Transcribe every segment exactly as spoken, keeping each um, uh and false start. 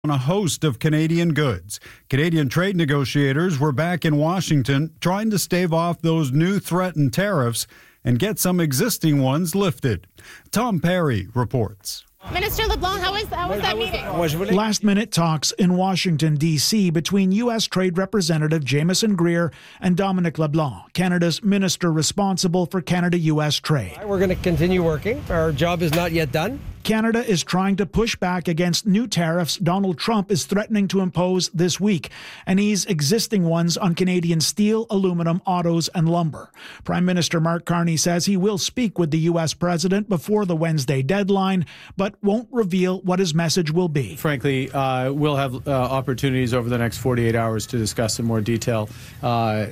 on a host of Canadian goods. Canadian trade negotiators were back in Washington trying to stave off those new threatened tariffs and get some existing ones lifted. Tom Perry reports. Minister LeBlanc, how was, how was that meeting? Last-minute talks in Washington, D C between U S Trade Representative Jameson Greer and Dominic LeBlanc, Canada's minister responsible for Canada-U S trade. We're going to continue working. Our job is not yet done. Canada is trying to push back against new tariffs Donald Trump is threatening to impose this week and ease existing ones on Canadian steel, aluminum, autos, and lumber. Prime Minister Mark Carney says he will speak with the U S president before the Wednesday deadline, but won't reveal what his message will be. Frankly, uh, we'll have uh, opportunities over the next forty-eight hours to discuss in more detail uh,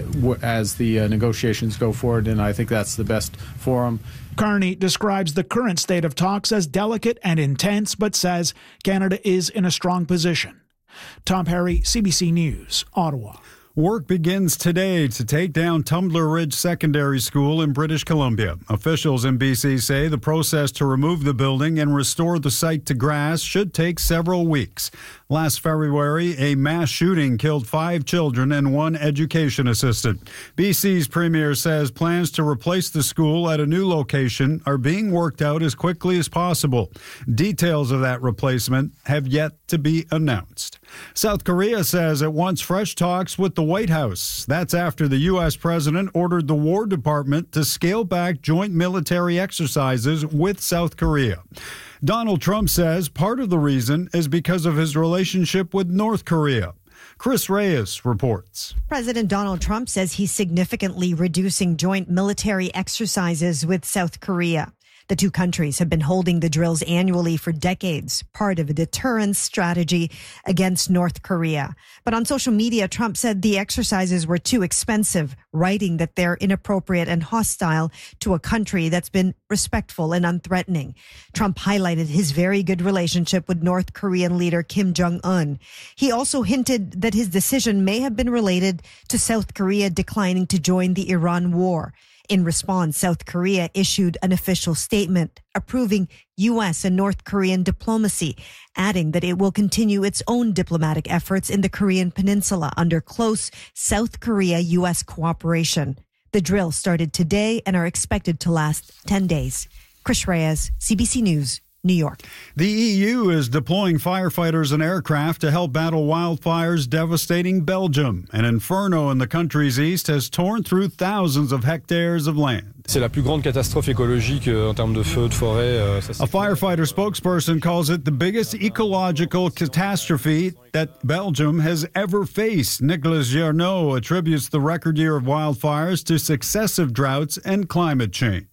as the uh, negotiations go forward, and I think that's the best forum. Carney describes the current state of talks as delicate and intense, but says Canada is in a strong position. Tom Perry, C B C News, Ottawa. Work begins today to take down Tumbler Ridge Secondary School in British Columbia. Officials in B C say the process to remove the building and restore the site to grass should take several weeks. Last February, a mass shooting killed five children and one education assistant. B C's premier says plans to replace the school at a new location are being worked out as quickly as possible. Details of that replacement have yet to be announced. South Korea says it wants fresh talks with the White House. That's after the U S president ordered the War Department to scale back joint military exercises with South Korea. Donald Trump says part of the reason is because of his relationship with North Korea. Chris Reyes reports. President Donald Trump says he's significantly reducing joint military exercises with South Korea. The two countries have been holding the drills annually for decades, part of a deterrence strategy against North Korea. But on social media, Trump said the exercises were too expensive, writing that they're inappropriate and hostile to a country that's been respectful and unthreatening. Trump highlighted his very good relationship with North Korean leader Kim Jong-un. He also hinted that his decision may have been related to South Korea declining to join the Iran war. In response, South Korea issued an official statement approving U S and North Korean diplomacy, adding that it will continue its own diplomatic efforts in the Korean peninsula under close South Korea-U S cooperation. The drills started today and are expected to last ten days. Chris Reyes, C B C News, New York. The E U is deploying firefighters and aircraft to help battle wildfires devastating Belgium. An inferno in the country's east has torn through thousands of hectares of land. C'est la plus grande catastrophe écologique en termes de feux de forêt. A firefighter spokesperson calls it the biggest ecological catastrophe that Belgium has ever faced. Nicolas Gernot attributes the record year of wildfires to successive droughts and climate change.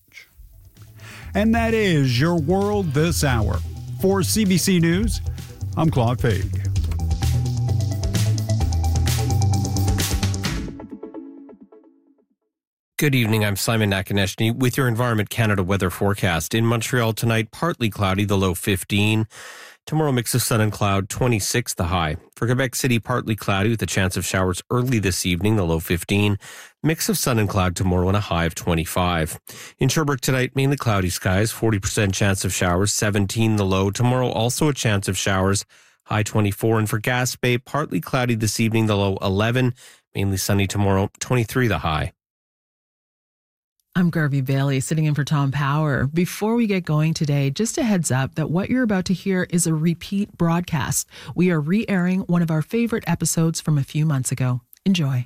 And that is your world this hour. For C B C News, I'm Claude Faig. Good evening, I'm Simon Nakonechny with your Environment Canada weather forecast. In Montreal tonight, partly cloudy, the low fifteen. Tomorrow, mix of sun and cloud, twenty-six the high. For Quebec City, partly cloudy with a chance of showers early this evening, the low fifteen. Mix of sun and cloud tomorrow and a high of twenty-five. In Sherbrooke tonight, mainly cloudy skies, forty percent chance of showers, seventeen the low. Tomorrow, also a chance of showers, high twenty-four. And for Gaspé, partly cloudy this evening, the low eleven. Mainly sunny tomorrow, twenty-three the high. I'm Garvey Bailey, sitting in for Tom Power. Before we get going today, just a heads up that what you're about to hear is a repeat broadcast. We are re-airing one of our favorite episodes from a few months ago. Enjoy.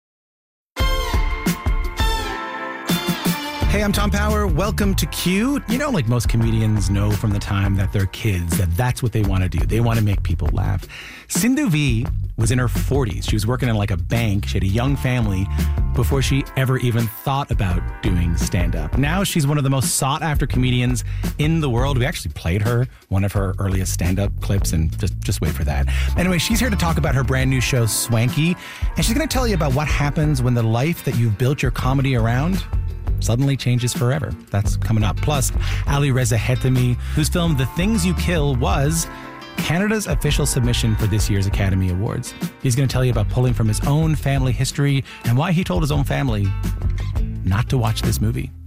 Hey, I'm Tom Power. Welcome to Q. You know, like most comedians know from the time that they're kids that that's what they want to do. They want to make people laugh. Sindhu V was in her forties. She was working in like a bank. She had a young family before she ever even thought about doing stand-up. Now she's one of the most sought-after comedians in the world. We actually played her, one of her earliest stand-up clips, and just, just wait for that. Anyway, she's here to talk about her brand new show, Swanky, and she's going to tell you about what happens when the life that you've built your comedy around suddenly changes forever. That's coming up. Plus, Ali Reza Hetemi, whose film The Things You Kill was Canada's official submission for this year's Academy Awards. He's going to tell you about pulling from his own family history and why he told his own family not to watch this movie.